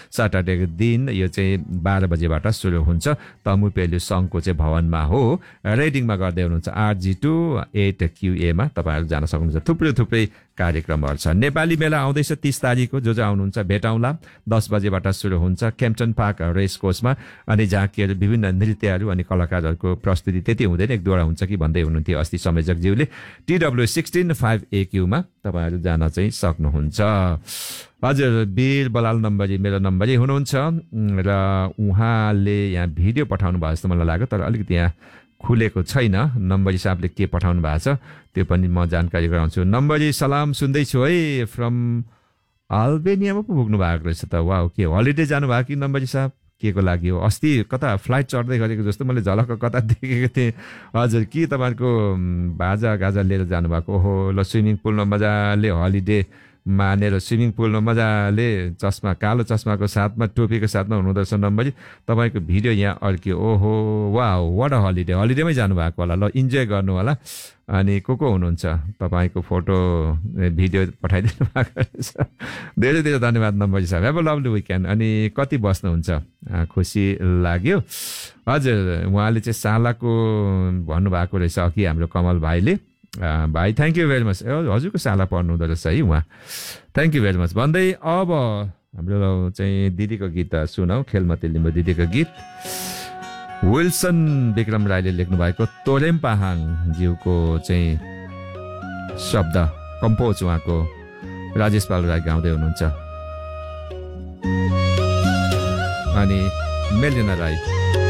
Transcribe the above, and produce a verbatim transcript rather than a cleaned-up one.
सटरडेको दिन यो चाहिँ बाह्र बजेबाट सुरु हुन्छ। तमु पेल्यु सङ्घको चाहिँ भवनमा हो, रेडिङमा गर्दै हुनुहुन्छ आरजी टू एट क्युएमा तपाईँहरू जान सक्नुहुन्छ। थुप्रै थुप्रै कार्यक्रमहरू छ। नेपाली मेला आउँदैछ तीस तारिकको, जो जो आउनुहुन्छ भेटौँला। दस बजेबाट सुरु हुन्छ केम्पटन पार्क रेस कोर्समा, अनि झाँकीहरू विभिन्न नृत्यहरू अनि कलाकारहरूको प्रस्तुति त्यति हुँदैन, एक दुईवटा हुन्छ कि भन्दै हुनुहुन्थ्यो अस्ति संयोजकज्यूले। टिडब्ल्यू सिक्सटिन फाइभ एक्यूमा तपाईँहरू जान चाहिँ सक्नुहुन्छ। हजुर, वीर बलाल नम्बरी मेरो नम्बरी हुनुहुन्छ र उहाँले यहाँ भिडियो पठाउनु भयो जस्तो मलाई लाग्यो, तर अलिकति यहाँ खुलेको छैन। नम्बरी साहबले के पठाउनु भएको छ त्यो पनि म जानकारी गराउँछु। नम्बरी सलाम सुन्दैछु है, फ्रम अल्बेनियामा पो पुग्नु भएको रहेछ त। वाउ, के हलिडे जानुभएको कि नम्बरी साहब, के को लागि हो? अस्ति कता फ्लाइट चढ्दै गरेको जस्तो मैले झलक्क कता देखेको थिएँ। हजुर, कि तपाईँहरूको बाजा गाजा लिएर जानुभएको? ओहो, ल स्विमिङ पुलमा मजाले हलिडे मानेर स्विमिङ पुलमा मजाले चस्मा, कालो चस्माको साथमा टोपीको साथमा हुनुहुँदो रहेछ नम्बरी। तपाईँको भिडियो यहाँ अड्क्यो। ओहो, वाउ, वाट अ हलिडे, हलिडेमै जानुभएको होला। ल इन्जोय गर्नु होला। अनि को को हुनुहुन्छ? तपाईँको फोटो भिडियो पठाइदिनु भएको रहेछ। धेरै धेरै धन्यवाद नम्बरी साहब। Have a lovely weekend. अनि कति बस्नुहुन्छ? खुसी लाग्यो। हजुर, उहाँले चाहिँ सालाको भन्नुभएको रहेछ अघि हाम्रो कमल भाइले। भाइ थ्याङ्क यू भेरी मच। हजुरको साला पढ्नु हुँदो रहेछ है उहाँ, थ्याङ्क यू भेरी मच भन्दै अब हाम्रो चाहिँ दिदीको गीत सुनौ। खेलमती लिम्बू दिदीको गीत विल्सन विक्रम राईले लेख्नु भएको तोरेम पाहाङ ज्यूको चाहिँ शब्द, कम्पोज उहाँको, राजेश पाल राई गाउँदै हुनुहुन्छ अनि मेलिना राई।